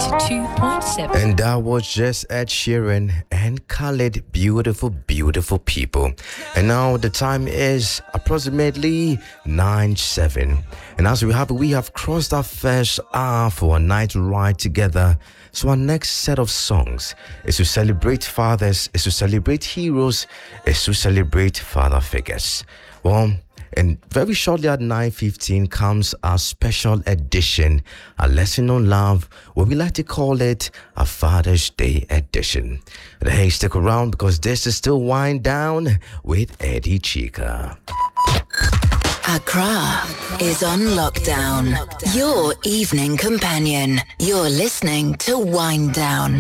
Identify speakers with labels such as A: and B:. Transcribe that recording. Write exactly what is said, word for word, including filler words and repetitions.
A: ninety-two point seven.
B: And that was just Ed Sheeran and Khaled, beautiful, beautiful people. And now the time is approximately nine seven. And as we have, we have crossed our first hour for a night ride together. So our next set of songs is to celebrate fathers, is to celebrate heroes, is to celebrate father figures. Well, and very shortly at nine fifteen comes our special edition, a lesson on love, what we like to call it a Father's Day edition. And hey, stick around because this is still Wind Down with Eddie Chica.
C: Accra is on lockdown. Your evening companion. You're listening to Wind Down.